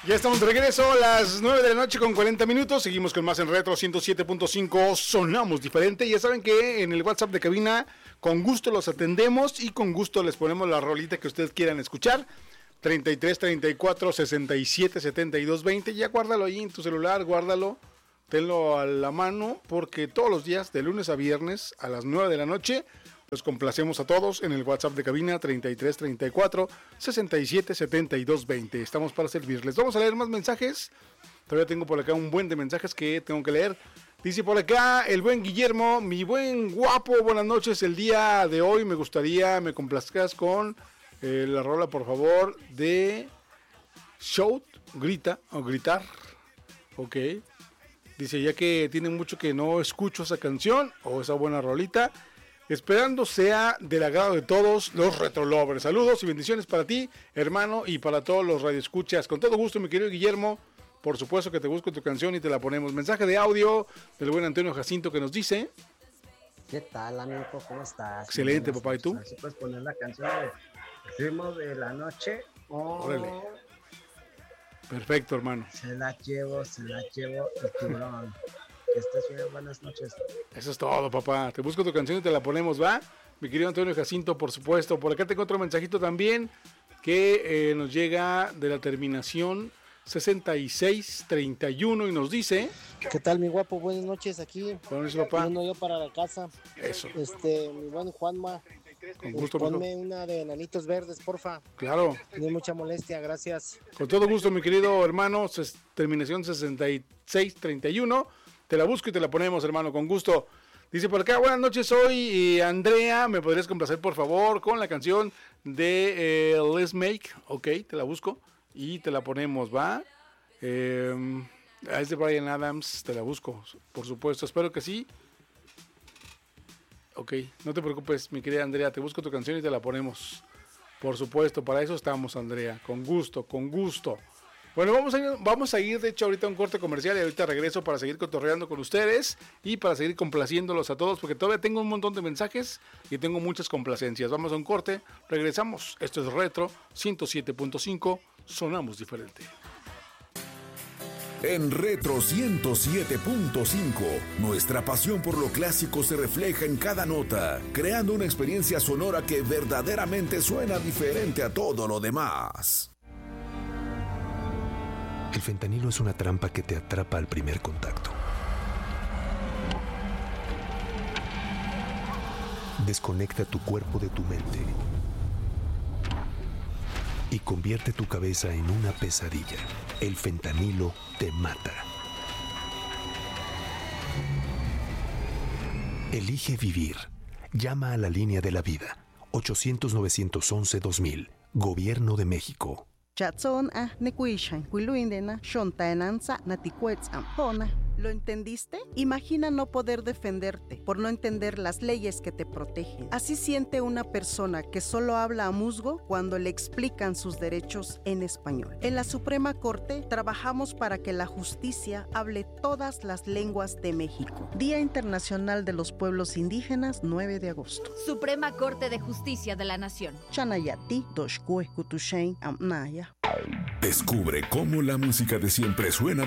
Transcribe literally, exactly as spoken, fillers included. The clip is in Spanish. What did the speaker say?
Ya estamos de regreso a las nueve de la noche con cuarenta minutos. Seguimos con más en Retro ciento siete punto cinco. Sonamos diferente. Ya saben que en el WhatsApp de cabina con gusto los atendemos y con gusto les ponemos la rolita que ustedes quieran escuchar. treinta y tres, treinta y cuatro, sesenta y siete, setenta y dos, veinte. Ya guárdalo ahí en tu celular, guárdalo. Tenlo a la mano porque todos los días de lunes a viernes a las nueve de la noche los complacemos a todos en el WhatsApp de cabina treinta y tres, treinta y cuatro, sesenta y siete, setenta y dos, veinte. Estamos para servirles. Vamos a leer más mensajes. Todavía tengo por acá un buen de mensajes que tengo que leer. Dice por acá el buen Guillermo, mi buen guapo, buenas noches. El día de hoy me gustaría, me complazcas con eh, la rola, por favor, de Shout, grita o gritar. Ok. Dice, ya que tiene mucho que no escucho esa canción o esa buena rolita, esperando sea del agrado de todos los retrolovers. Saludos y bendiciones para ti, hermano, y para todos los radioescuchas. Con todo gusto, mi querido Guillermo, por supuesto que te busco tu canción y te la ponemos. Mensaje de audio del buen Antonio Jacinto que nos dice... ¿Qué tal, amigo? ¿Cómo estás? Excelente, papá, ¿y tú? Así puedes poner la canción de Ritmo de la Noche. Oh. Órale. Perfecto, hermano. Se la llevo, se la llevo el tiburón. Que estés bien, buenas noches. Eso es todo, papá. Te busco tu canción y te la ponemos, ¿va? Mi querido Antonio Jacinto, por supuesto. Por acá tengo otro mensajito también que eh, nos llega de la terminación sesenta y seis treinta y uno y nos dice... ¿Qué tal, mi guapo? Buenas noches aquí. Buenas noches, papá. Yendo yo para la casa. Eso. Este, mi buen Juanma. Con gusto, ponme amigo. una de enanitos verdes, porfa. Claro. No hay mucha molestia, gracias. Con todo gusto, mi querido hermano. Ses- terminación sesenta y seis treinta y uno. Te la busco y te la ponemos, hermano, con gusto. Dice por acá, buenas noches, soy eh, Andrea. ¿Me podrías complacer, por favor, con la canción de eh, Let's Make? Ok, te la busco y te la ponemos, ¿va? Eh, es de Bryan Adams, te la busco, por supuesto. Espero que sí. Ok, no te preocupes, mi querida Andrea, te busco tu canción y te la ponemos. Por supuesto, para eso estamos, Andrea. Con gusto, con gusto. Bueno, vamos a ir, vamos a ir de hecho ahorita a un corte comercial y ahorita regreso para seguir cotorreando con ustedes y para seguir complaciéndolos a todos porque todavía tengo un montón de mensajes y tengo muchas complacencias. Vamos a un corte, regresamos. Esto es Retro ciento siete punto cinco, sonamos diferente. En Retro ciento siete punto cinco, nuestra pasión por lo clásico se refleja en cada nota, creando una experiencia sonora que verdaderamente suena diferente a todo lo demás. El fentanilo es una trampa que te atrapa al primer contacto. Desconecta tu cuerpo de tu mente y convierte tu cabeza en una pesadilla. El fentanilo te mata. Elige vivir. Llama a la línea de la vida. ochocientos, novecientos once, dos mil. Gobierno de México. Chatson a nekuishan kuiluindena shontaenanza natikuets ampona. ¿Lo entendiste? Imagina no poder defenderte por no entender las leyes que te protegen. Así siente una persona que solo habla a musgo cuando le explican sus derechos en español. En la Suprema Corte trabajamos para que la justicia hable todas las lenguas de México. Día Internacional de los Pueblos Indígenas, nueve de agosto. Suprema Corte de Justicia de la Nación. Chanayati, Doshkue, Kutushain, Amnaya. Descubre cómo la música de siempre suena